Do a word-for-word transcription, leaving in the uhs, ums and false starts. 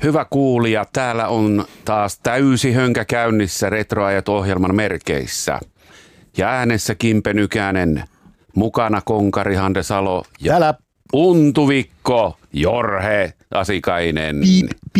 Hyvä kuulija, täällä on taas täysi hönkä käynnissä Retroajat-ohjelman merkeissä. Ja äänessä Kimpe Nykänen, mukana konkari Hande Salo ja Täällä. Untuvikko Jorhe Asikainen. Piip.